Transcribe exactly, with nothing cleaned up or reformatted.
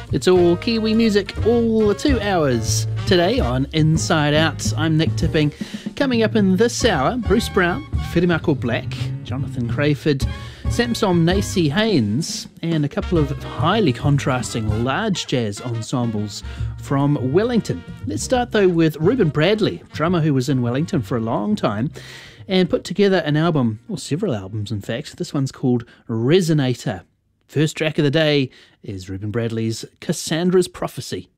It's all Kiwi music, all two hours today on Inside Out. I'm Nick Tipping. Coming up in this hour, Bruce Brown, Whirimako Black, Jonathan Crayford, Samson Nacy Haynes, and a couple of highly contrasting large jazz ensembles from Wellington. Let's start though with Ruben Bradley, drummer who was in Wellington for a long time and put together an album, or several albums in fact. This one's called Resonator. First track of the day is Ruben Bradley's Cassandra's Prophecy.